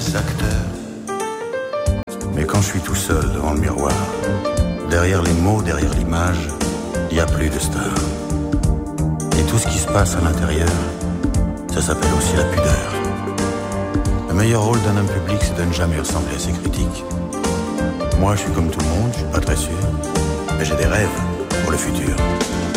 acteurs. Mais quand je suis tout seul devant le miroir, derrière les mots, derrière l'image, il n'y a plus de star. Et tout ce qui se passe à l'intérieur, ça s'appelle aussi la pudeur. Le meilleur rôle d'un homme public, c'est de ne jamais ressembler à ses critiques. Moi, je suis comme tout le monde, je suis pas très sûr, mais j'ai des rêves pour le futur.